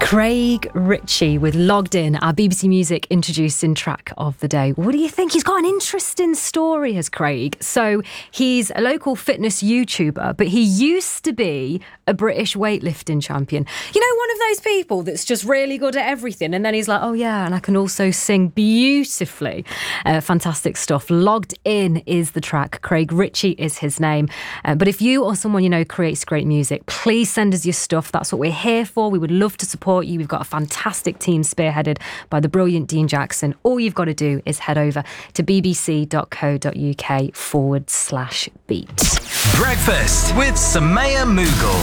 Craig Ritchie with Logged In, our BBC Music introducing track of the day. What do you think? He's got an interesting story, has Craig. So he's a local fitness YouTuber, but he used to be a British weightlifting champion. You know, one of those people that's just really good at everything. And then he's like, oh yeah, and I can also sing beautifully. Fantastic stuff. Logged In is the track. Craig Ritchie is his name. But if you or someone you know creates great music, please send us your stuff. That's what we're here for. We would love to support you. We've got a fantastic team spearheaded by the brilliant Dean Jackson. All you've got to do is head over to bbc.co.uk/beat. Breakfast with Samaya Mughal.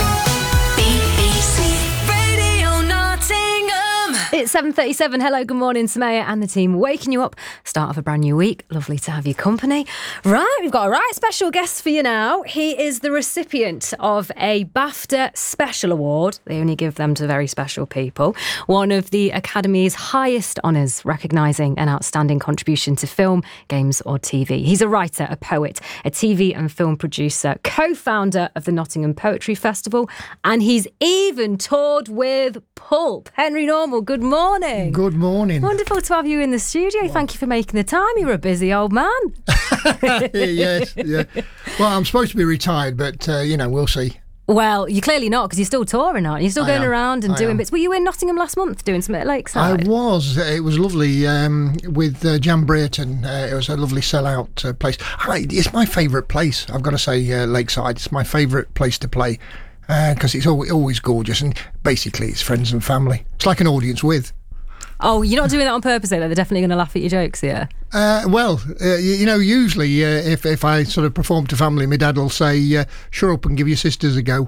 BBC Radio Nottingham. It's 7:37. Hello, good morning, Samaya and the team waking you up. Start of a brand new week. Lovely to have your company. Right, we've got a right special guest for you now. He is the recipient of a BAFTA Special Award. They only give them to very special people. One of the Academy's highest honours, recognising an outstanding contribution to film, games or TV. He's a writer, a poet, a TV and film producer, co-founder of the Nottingham Poetry Festival, and he's even toured with Pulp. Henry Normal, good morning. Good morning. Wonderful to have you in the studio. Thank you for making the time. You're a busy old man. Yes, yeah. Well, I'm supposed to be retired, but, we'll see. Well, you're clearly not, because you're still touring, aren't you? You're still going around and doing bits. Were you in Nottingham last month doing something at Lakeside? I was. It was lovely with Jan Brereton. It was a lovely sellout place. It's my favourite place, I've got to say, Lakeside. It's my favourite place to play because it's always gorgeous, and basically it's friends and family. It's like an audience with. Oh, you're not doing that on purpose, though? They're definitely going to laugh at your jokes, yeah? Usually if I sort of perform to family, my dad will say, shut up and give your sisters a go.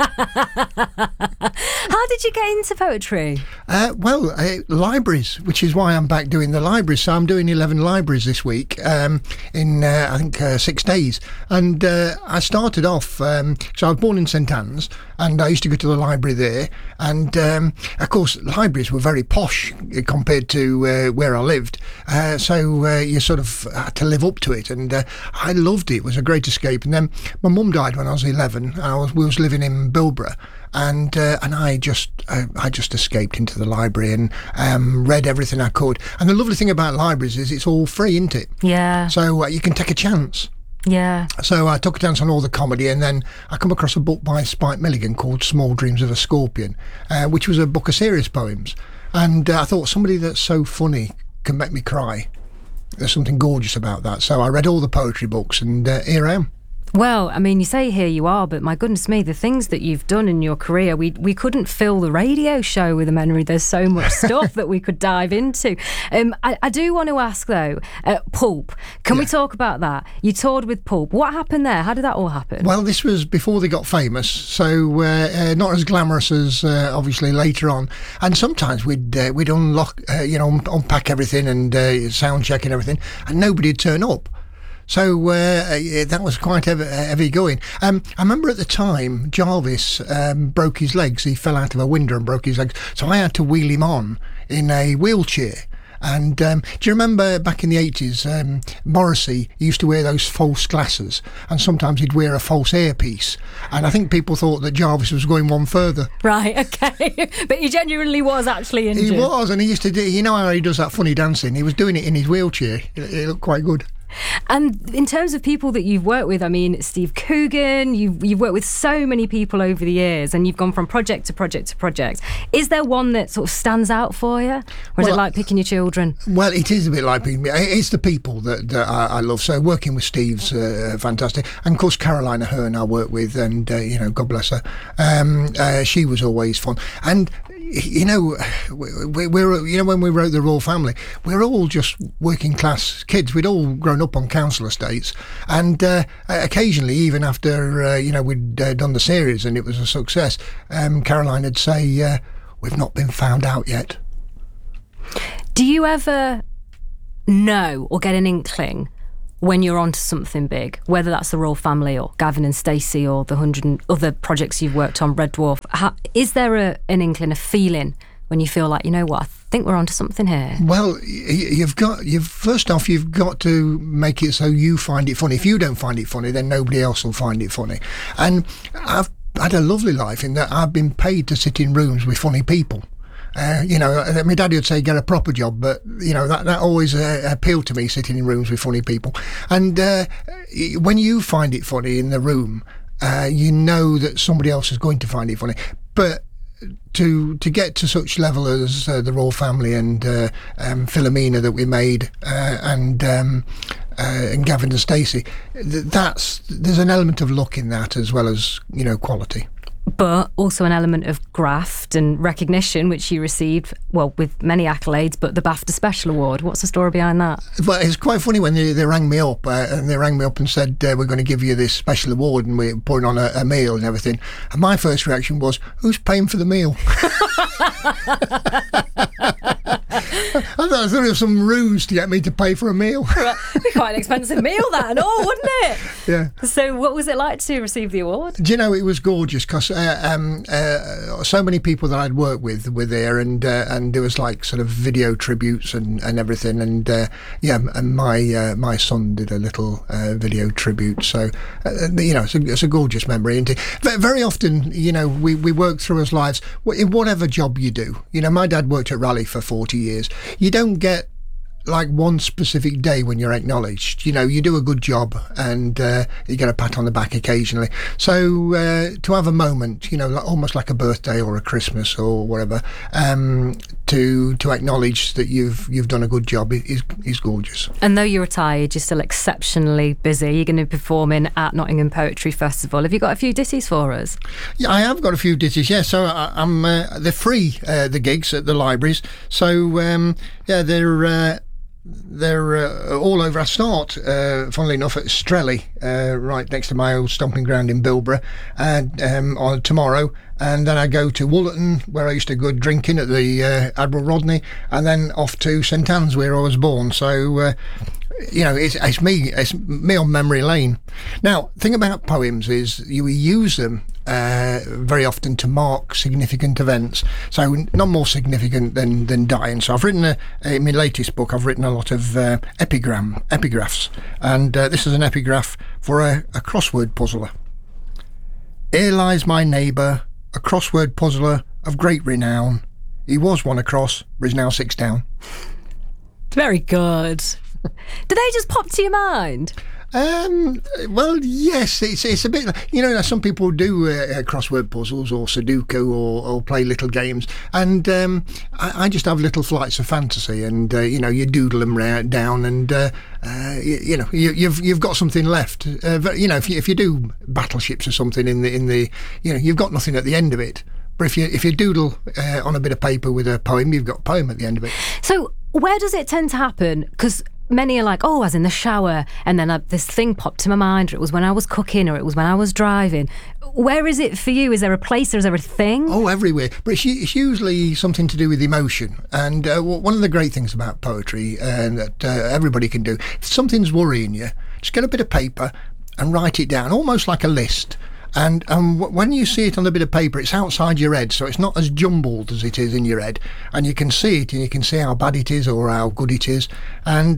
How did you get into poetry? Libraries, which is why I'm back doing the libraries. So I'm doing 11 libraries this week in, 6 days. And I started off, so I was born in St Anne's, and I used to go to the library there. And, of course, libraries were very posh compared to where I lived. You sort of had to live up to it, and I loved it. It was a great escape. And then my mum died when I was 11. We was living in Bilborough, and I just escaped into the library and read everything I could. And the lovely thing about libraries is it's all free, isn't it? Yeah. So you can take a chance. Yeah. So I took a chance on all the comedy, and then I come across a book by Spike Milligan called Small Dreams of a Scorpion, which was a book of serious poems. And I thought, somebody that's so funny can make me cry. There's something gorgeous about that. So I read all the poetry books, and here I am. Well, I mean, you say here you are, but my goodness me, the things that you've done in your career, we couldn't fill the radio show with them, Henry. There's so much stuff that we could dive into. I do want to ask, though, Pulp, can we talk about that? You toured with Pulp. What happened there? How did that all happen? Well, this was before they got famous, so not as glamorous as obviously later on. And sometimes we'd unlock, unpack everything and sound check and everything, and nobody'd turn up. So that was quite heavy going. I remember at the time Jarvis broke his legs. He fell out of a window and broke his legs. So I had to wheel him on in a wheelchair. And do you remember back in the 80s, Morrissey used to wear those false glasses, and sometimes he'd wear a false earpiece. And I think people thought that Jarvis was going one further. Right, okay. But he genuinely was actually injured. He was, and he used to do, you know how he does that funny dancing? He was doing it in his wheelchair. It looked quite good. And in terms of people that you've worked with, I mean, Steve Coogan, you've worked with so many people over the years, and you've gone from project to project to project. Is there one that sort of stands out for you? Or is it like picking your children? Well, it is a bit like picking. It's the people that I love. So working with Steve's fantastic. And of course, Caroline Aherne I worked with, and, God bless her. She was always fun. And we're when we wrote The Royal Family, we're all just working class kids. We'd all grown up on council estates, and occasionally, even after we'd done the series and it was a success, Caroline would say, "We've not been found out yet." Do you ever know or get an inkling when you're onto something big, whether that's The Royal Family or Gavin and Stacey or the 100 other projects you've worked on, Red Dwarf? Is there an inkling, a feeling when you feel like, you know what, I think we're onto something here? Well, first off, you've got to make it so you find it funny. If you don't find it funny, then nobody else will find it funny. And I've had a lovely life in that I've been paid to sit in rooms with funny people. My daddy would say get a proper job, but that always appealed to me, sitting in rooms with funny people. And when you find it funny in the room, you know that somebody else is going to find it funny. But to get to such level as the Royal Family and Philomena that we made, and Gavin and Stacey, there's an element of luck in that as well as quality. But also an element of graft and recognition, which you received, well, with many accolades, but the BAFTA Special Award. What's the story behind that? Well, it's quite funny when they rang me up, and said, we're going to give you this special award, and we're putting on a meal and everything. And my first reaction was, who's paying for the meal? I thought it was some ruse to get me to pay for a meal. It'd be quite an expensive meal, that and all, wouldn't it? Yeah. So what was it like to receive the award? Do you know, it was gorgeous because so many people that I'd worked with were there, and there was like sort of video tributes and everything, and and my son did a little video tribute. So it's a gorgeous memory. And very often, we work through as lives in whatever job you do. My dad worked at Raleigh for 40 years. You don't get like one specific day when you're acknowledged. You do a good job, and you get a pat on the back occasionally. So to have a moment, almost like a birthday or a Christmas or whatever, to acknowledge that you've done a good job is gorgeous. And though you're retired, you're still exceptionally busy. You're going to be performing at Nottingham Poetry Festival. Have you got a few ditties for us? Yeah, I have got a few ditties. Yeah, so they're free, the gigs at the libraries. So they're all over. I start, funnily enough, at Strelly, right next to my old stomping ground in Bilborough, on tomorrow, and then I go to Woollerton, where I used to go drinking at the Admiral Rodney, and then off to St Anne's, where I was born. So it's me on memory lane. Now, the thing about poems is you use them very often to mark significant events, so not more significant than dying. So I've written in my latest book, I've written a lot of epigraphs, and this is an epigraph for a crossword puzzler. Here lies my neighbour, a crossword puzzler of great renown. He was one across, but is now 6 down. Very good. Did they just pop to your mind? Well, yes, it's a bit, some people do crossword puzzles or Sudoku or play little games, and I just have little flights of fantasy, and you doodle them down, and you've got something left. If you do battleships or something in the you've got nothing at the end of it. But if you doodle on a bit of paper with a poem, you've got a poem at the end of it. So where does it tend to happen? Because many are like, I was in the shower and then this thing popped to my mind, or it was when I was cooking, or it was when I was driving. Where is it for you? Is there a place, or is there a thing? Oh, everywhere. But it's usually something to do with emotion. And one of the great things about poetry that everybody can do, if something's worrying you, just get a bit of paper and write it down, almost like a list. And when you see it on a bit of paper, it's outside your head, so it's not as jumbled as it is in your head. And you can see it, and you can see how bad it is or how good it is. And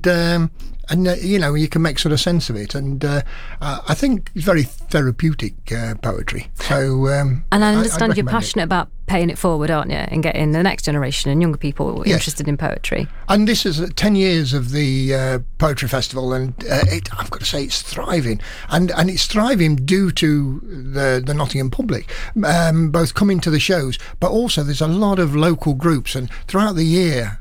you can make sort of sense of it. And I think it's very therapeutic, poetry. So, and I understand you're passionate about paying it forward, aren't you, and getting the next generation and younger people interested in poetry. And this is 10 years of the Poetry Festival, and I've got to say it's thriving, and it's thriving due to the Nottingham public, both coming to the shows, but also there's a lot of local groups, and throughout the year,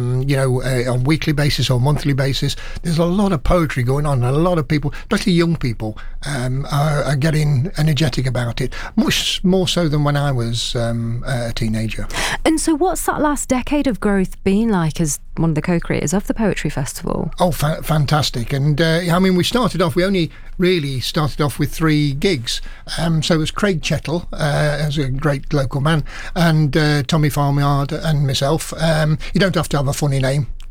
on weekly basis or monthly basis, there's a lot of poetry going on, and a lot of people, especially young people, are getting energetic about it, much more so than when I was a teenager. And so what's that last decade of growth been like as one of the co-creators of the Poetry Festival? Oh, fantastic. And we only really started off with 3 gigs. So it was Craig Chettle, as a great local man, and Tommy Farmyard and myself. You don't have to have a funny name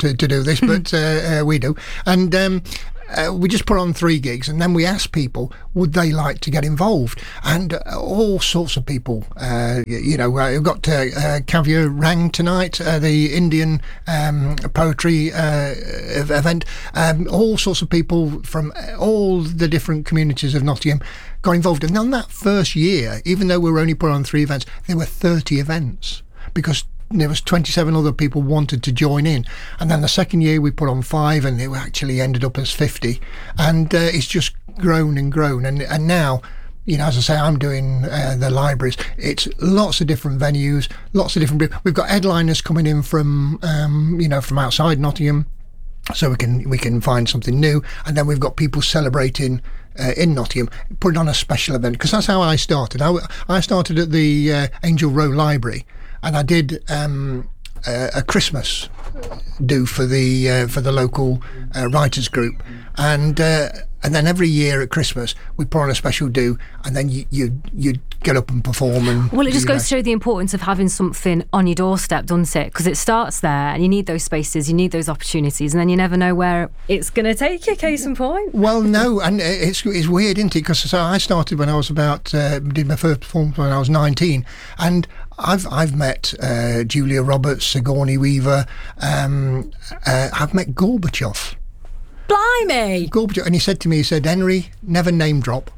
to do this, but we do. And we just put on 3 gigs, and then we asked people, would they like to get involved? And all sorts of people. We've got Kavya Rang tonight, the Indian poetry event. All sorts of people from all the different communities of Nottingham got involved. And on that first year, even though we were only put on 3 events, there were 30 events, because there was 27 other people wanted to join in. And then the second year we put on 5, and it actually ended up as 50. And it's just grown and grown. And now, as I say, I'm doing the libraries. It's lots of different venues, lots of different people. We've got headliners coming in from from outside Nottingham, so we can find something new. And then we've got people celebrating in Nottingham, put on a special event, because that's how I started. I started at the Angel Row Library, and I did a Christmas do for the local writers group, and then every year at Christmas we put on a special do, and then you get up and perform. And well, it just goes to show the importance of having something on your doorstep, doesn't it? Because it starts there, and you need those spaces, you need those opportunities, and then you never know where it's going to take you. Case in point. Well, no, and it's weird, isn't it? Because I started when I was did my first performance when I was 19, and I've met Julia Roberts, Sigourney Weaver. I've met Gorbachev. Blimey! Gorbachev, and he said to me, Henry, never name drop.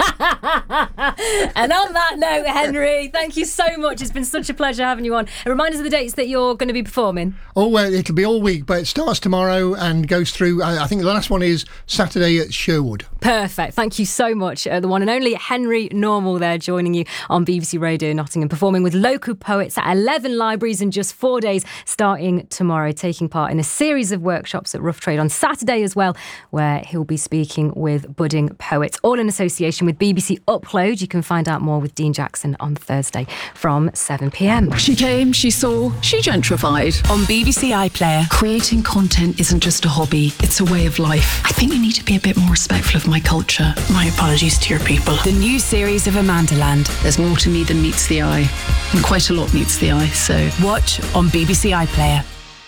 And on that note, Henry, thank you so much. It's been such a pleasure having you on. And remind us of the dates that you're going to be performing. Oh, well, it'll be all week, but it starts tomorrow and goes through, I think the last one is Saturday at Sherwood. Perfect. Thank you so much. The one and only Henry Normal there, joining you on BBC Radio Nottingham, performing with local poets at 11 libraries in just 4 days, starting tomorrow, taking part in a series of workshops at Rough Trade on Saturday as well, where he'll be speaking with budding poets, all in association with BBC Upload. You can find out more with Dean Jackson on Thursday from 7 p.m. She came, she saw, she gentrified. On BBC iPlayer. Creating content isn't just a hobby, it's a way of life. I think you need to be a bit more respectful of my culture. My apologies to your people. The new series of Amandaland. There's more to me than meets the eye, and quite a lot meets the eye, so... Watch on BBC iPlayer.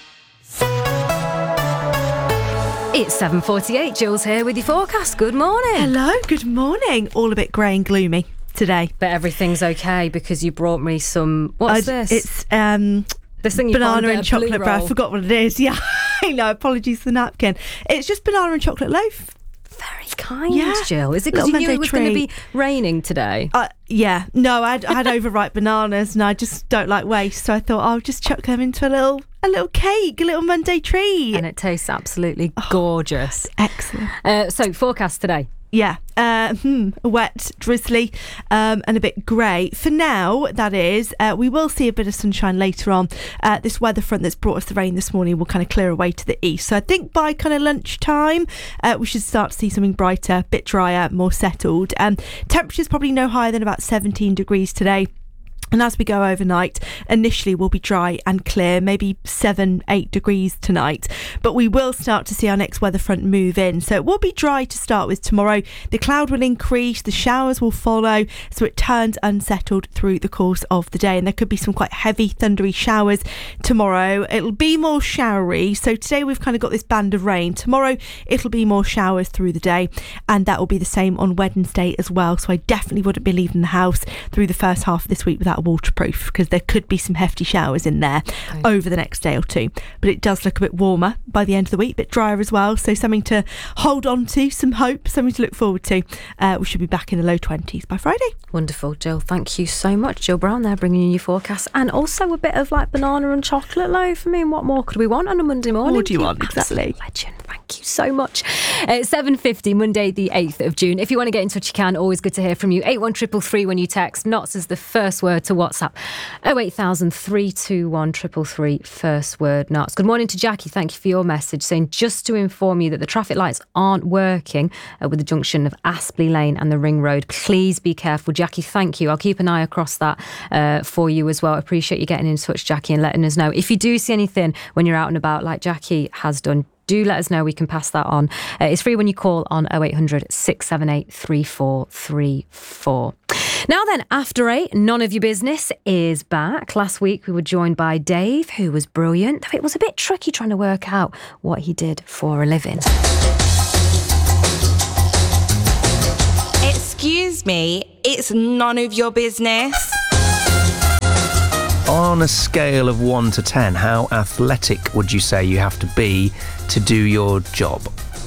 It's 7:48. Jules here with your forecast. Good morning. Hello, good morning. All a bit grey and gloomy today. But everything's okay because you brought me some... What's this? It's this thing you banana and chocolate bread. I forgot what it is. Yeah, I know. Apologies for the napkin. It's just banana and chocolate loaf. Very kind, Jill. Is it because you knew it was going to be raining today? Yeah. No, I had overripe bananas, and I just don't like waste, so I thought I'll just chuck them into a little cake, a little Monday treat. And it tastes absolutely gorgeous. Excellent. So, forecast today. Yeah, wet, drizzly, and a bit grey. For now, that is. We will see a bit of sunshine later on. This weather front that's brought us the rain this morning will kind of clear away to the east. So I think by kind of lunchtime, we should start to see something brighter, a bit drier, more settled. Temperatures probably no higher than about 17 degrees today. And as we go overnight, initially we'll be dry and clear, maybe 7-8 degrees tonight. But we will start to see our next weather front move in. So it will be dry to start with tomorrow. The cloud will increase, the showers will follow, so it turns unsettled through the course of the day. And there could be some quite heavy, thundery showers tomorrow. It'll be more showery. So today we've kind of got this band of rain. Tomorrow it'll be more showers through the day. And that will be the same on Wednesday as well. So I definitely wouldn't be leaving the house through the first half of this week without waterproof, because there could be some hefty showers in there over the next day or two. But it does look a bit warmer by the end of the week, a bit drier as well, so something to hold on to, some hope, something to look forward to. We should be back in the low 20s by Friday. Wonderful, Jill. Thank you so much. Jill Brown there, bringing you your forecast, and also a bit of like banana and chocolate loaf. I mean, what more could we want on a Monday morning? What do you want? Exactly. Legend. Thank you so much. 7:50, Monday the 8th of June. If you want to get in touch, you can. Always good to hear from you. 81333 when you text. Knots is the first word to WhatsApp. 08000 321 333, first word Knots. Good morning to Jackie. Thank you for your message, saying just to inform you that the traffic lights aren't working with the junction of Aspley Lane and the Ring Road. Please be careful. Jackie, thank you. I'll keep an eye across that for you as well. I appreciate you getting in touch, Jackie, and letting us know. If you do see anything when you're out and about, like Jackie has done, do let us know. We can pass that on. It's free when you call on 0800 678 3434. Now then, After 8, None of Your Business is back. Last week we were joined by Dave, who was brilliant, though it was a bit tricky trying to work out what he did for a living. Excuse me, it's none of your business. On a scale of 1 to 10, how athletic would you say you have to be to do your job?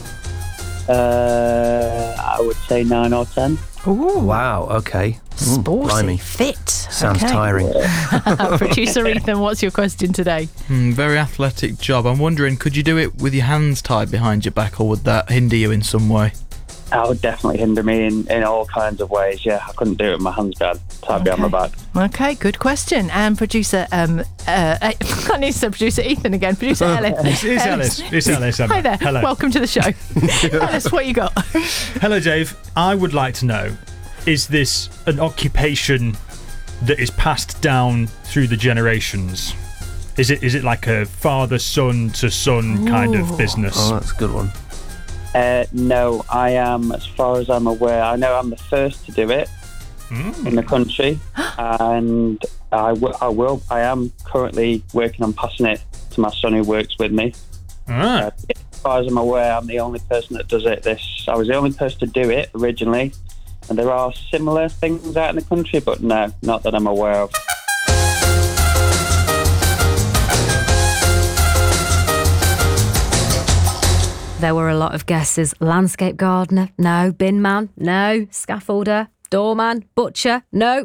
I would say 9 or 10. Ooh. Wow, okay. Sporty, blimey. fit. Sounds Okay. tiring. Producer Ethan, what's your question today? Very athletic job. I'm wondering, could you do it with your hands tied behind your back, or would that hinder you in some way? That would definitely hinder me in all kinds of ways. Yeah, I couldn't do it with my hands tied behind my back. Okay, good question. And producer, I need to say producer Ethan again. Producer Ellis. It's Ellis. It's Ellis. Hi there. Hello. Welcome to the show. Ellis, what you got? Hello, Dave. I would like to know, is this an occupation that is passed down through the generations? Is it like a father-son to son kind of business? Oh, that's a good one. No, I am, as far as I'm aware, I know I'm the first to do it in the country, and I am currently working on passing it to my son who works with me. As far as I'm aware, I'm the only person that does it. I was the only person to do it originally, and there are similar things out in the country, but no, not that I'm aware of. There were a lot of guesses. Landscape gardener, no. Bin man, no. Scaffolder, doorman, butcher, no.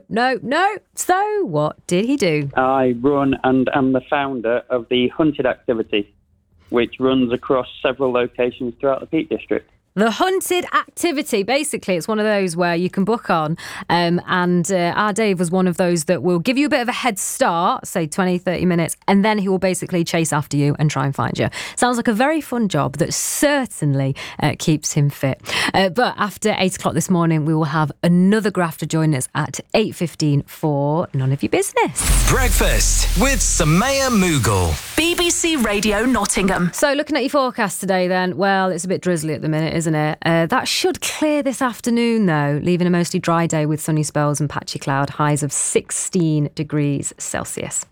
So what did he do? I run and am the founder of the Hunted activity, which runs across several locations throughout the Peak District. The Hunted activity, basically, it's one of those where you can book on, and our Dave was one of those that will give you a bit of a head start, say 20, 30 minutes, and then he will basically chase after you and try and find you. Sounds like a very fun job that certainly keeps him fit. But after 8 o'clock this morning, we will have another grafter join us at 8:15 for None of Your Business. Breakfast with Samaya Mughal. BBC Radio Nottingham. So looking at your forecast today then, well, it's a bit drizzly at the minute, isn't it? That should clear this afternoon though, leaving a mostly dry day with sunny spells and patchy cloud, highs of 16 degrees Celsius.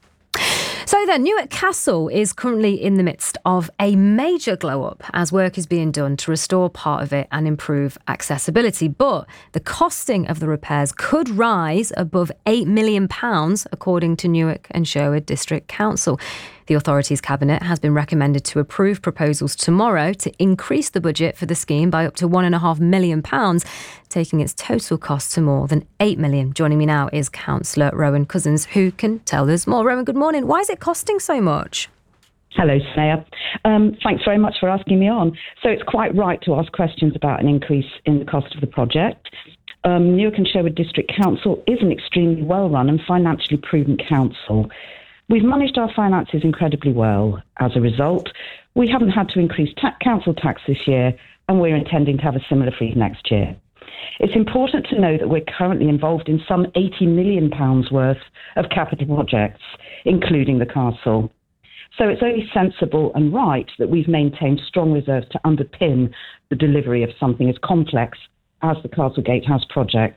So then, Newark Castle is currently in the midst of a major glow-up as work is being done to restore part of it and improve accessibility. But the costing of the repairs could rise above £8 million, according to Newark and Sherwood District Council. The authority's cabinet has been recommended to approve proposals tomorrow to increase the budget for the scheme by up to £1.5 million, taking its total cost to more than £8 million. Joining me now is Councillor Rowan Cousins, who can tell us more. Rowan, good morning. Why is it costing so much? Hello, Snea. Thanks very much for asking me on. So it's quite right to ask questions about an increase in the cost of the project. Newark and Sherwood District Council is an extremely well-run and financially prudent council. We've managed our finances incredibly well. As a result, we haven't had to increase council tax this year, and we're intending to have a similar freeze next year. It's important to know that we're currently involved in some £80 million worth of capital projects, including the castle. So it's only sensible and right that we've maintained strong reserves to underpin the delivery of something as complex as the Castle Gatehouse project.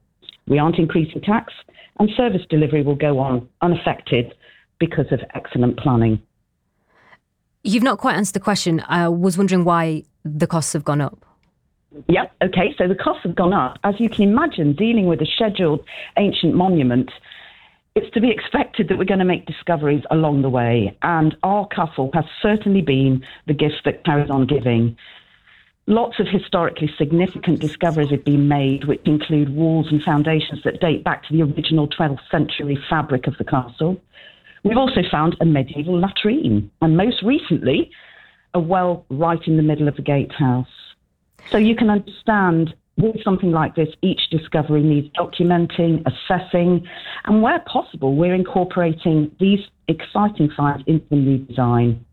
We aren't increasing tax, and service delivery will go on unaffected because of excellent planning. You've not quite answered the question. I was wondering why the costs have gone up. Yep, okay, so the costs have gone up. As you can imagine, dealing with a scheduled ancient monument, it's to be expected that we're going to make discoveries along the way, and our castle has certainly been the gift that carries on giving. Lots of historically significant discoveries have been made, which include walls and foundations that date back to the original 12th century fabric of the castle. We've also found a medieval latrine, and most recently, a well right in the middle of the gatehouse. So you can understand, with something like this, each discovery needs documenting, assessing, and where possible, we're incorporating these exciting finds into the new design.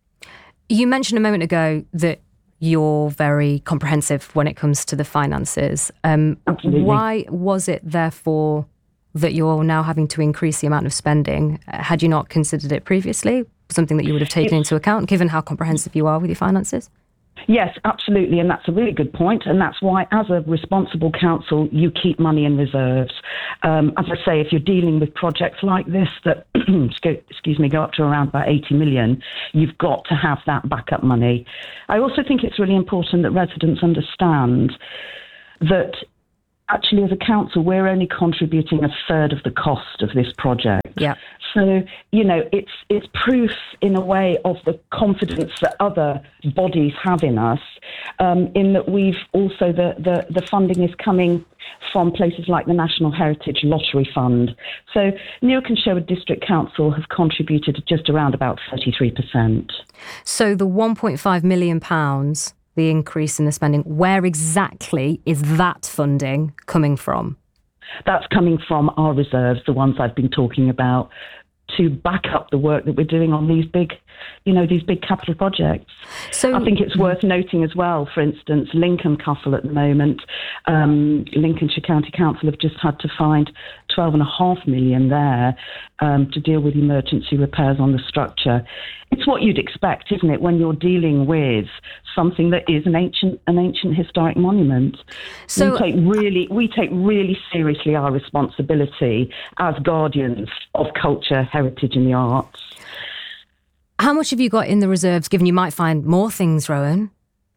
You mentioned a moment ago that you're very comprehensive when it comes to the finances. Absolutely. Why was it, therefore, that you're now having to increase the amount of spending? Had you not considered it previously? Something that you would have taken into account, given how comprehensive you are with your finances? Yes, absolutely, and that's a really good point, and that's why, as a responsible council, you keep money in reserves. As I say, if you're dealing with projects like this that, go up to around about 80 million, you've got to have that backup money. I also think it's really important that residents understand that actually, as a council, we're only contributing a third of the cost of this project. Yeah. So, it's proof in a way of the confidence that other bodies have in us, in that we've also, the funding is coming from places like the National Heritage Lottery Fund. So Newark and Sherwood District Council have contributed just around about 33%. So the £1.5 million, the increase in the spending, where exactly is that funding coming from? That's coming from our reserves, the ones I've been talking about, to back up the work that we're doing on these big capital projects. So I think it's worth noting as well, for instance, Lincoln Castle at the moment, Lincolnshire County Council have just had to find £12.5 million there to deal with emergency repairs on the structure. It's what you'd expect, isn't it, when you're dealing with something that is an ancient historic monument. So we take really seriously our responsibility as guardians of culture, heritage and the arts. How much have you got in the reserves, given you might find more things, Rowan?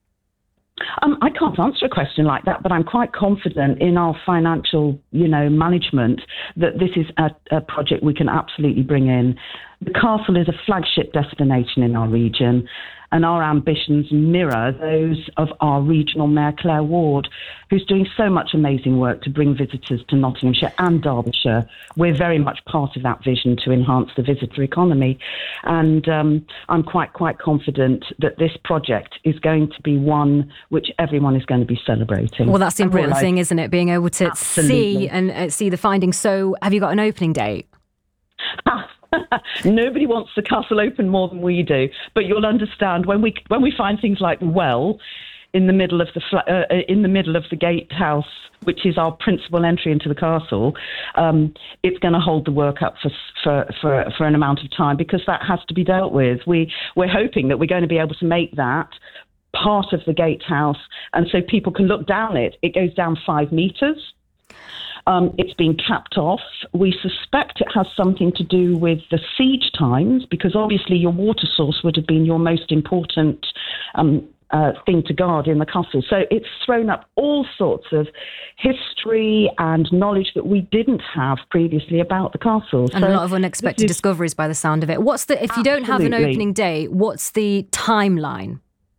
I can't answer a question like that, but I'm quite confident in our financial, management that this is a project we can absolutely bring in. The castle is a flagship destination in our region, and our ambitions mirror those of our regional Mayor Claire Ward, who's doing so much amazing work to bring visitors to Nottinghamshire and Derbyshire. We're very much part of that vision to enhance the visitor economy, and I'm quite confident that this project is going to be one which everyone is going to be celebrating. Well, that's the important thing, isn't it? Being able to see and see the findings. So have you got an opening date? Nobody wants the castle open more than we do, but you'll understand when we find things like the well in the middle of the gatehouse, which is our principal entry into the castle. It's going to hold the work up for an amount of time because that has to be dealt with. We're hoping that we're going to be able to make that part of the gatehouse, and so people can look down it. It goes down 5 metres. It's been capped off. We suspect it has something to do with the siege times, because obviously your water source would have been your most important thing to guard in the castle. So it's thrown up all sorts of history and knowledge that we didn't have previously about the castle. And a lot of unexpected discoveries by the sound of it. If you don't have an opening date, what's the timeline?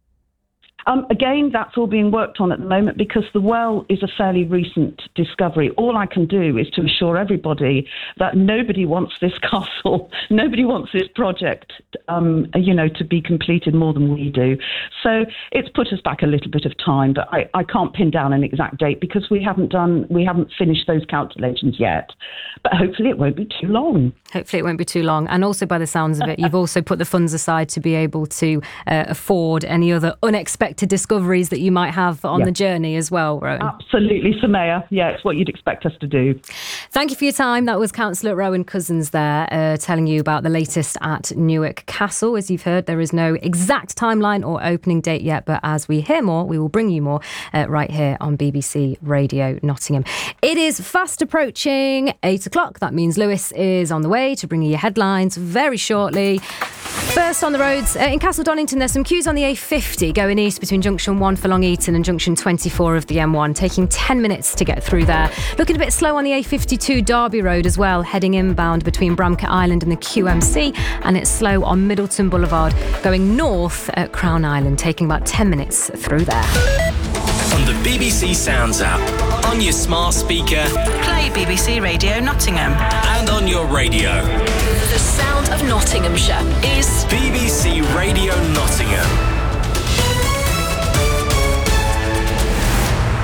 Again, that's all being worked on at the moment because the well is a fairly recent discovery. All I can do is to assure everybody that nobody wants this castle, nobody wants this project, to be completed more than we do. So it's put us back a little bit of time, but I can't pin down an exact date because we haven't finished those calculations yet. But hopefully it won't be too long. Hopefully it won't be too long. And also by the sounds of it, you've also put the funds aside to be able to afford any other unexpected discoveries that you might have on the journey as well, Rowan. Absolutely, Samaya. Yeah, it's what you'd expect us to do. Thank you for your time. That was Councillor Rowan Cousins there telling you about the latest at Newark Castle. As you've heard, there is no exact timeline or opening date yet, but as we hear more, we will bring you more right here on BBC Radio Nottingham. It is fast approaching 8 o'clock. That means Lewis is on the way to bring you your headlines very shortly. First on the roads, in Castle Donington, there's some queues on the A50 going east between Junction 1 for Long Eaton and Junction 24 of the M1, taking 10 minutes to get through there. Looking a bit slow on the A52 Derby Road as well, heading inbound between Bramcat Island and the QMC, and it's slow on Middleton Boulevard going north at Crown Island, taking about 10 minutes through there. On the BBC Sounds app, on your smart speaker, play BBC Radio Nottingham, and on your radio. The sound of Nottinghamshire is BBC Radio Nottingham.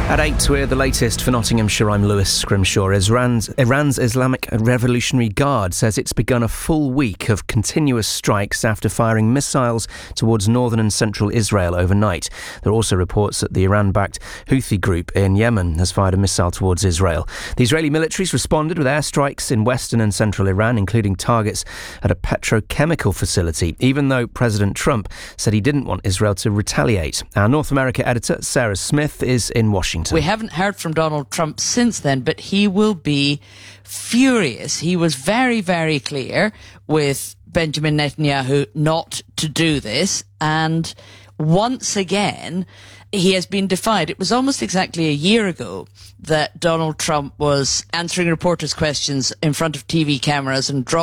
At 8, we're the latest for Nottinghamshire. I'm Lewis Scrimshaw. Iran's Islamic Revolutionary Guard says it's begun a full week of continuous strikes after firing missiles towards northern and central Israel overnight. There are also reports that the Iran-backed Houthi group in Yemen has fired a missile towards Israel. The Israeli militaries responded with airstrikes in western and central Iran, including targets at a petrochemical facility, even though President Trump said he didn't want Israel to retaliate. Our North America editor, Sarah Smith, is in Washington. We haven't heard from Donald Trump since then, but he will be furious. He was very, very clear with Benjamin Netanyahu not to do this, and once again he has been defied. It was almost exactly a year ago that Donald Trump was answering reporters' questions in front of TV cameras and dropped